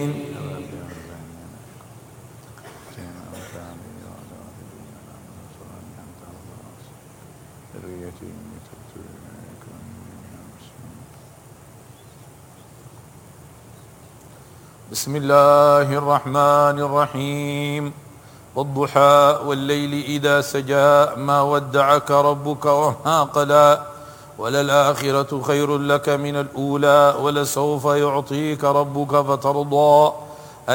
بسم الله الرحمن الرحيم. والضحى والليل إذا سجى ما ودعك ربك وما قلى وللآخرة خير لك من الأولى ولسوف يعطيك ربك فترضى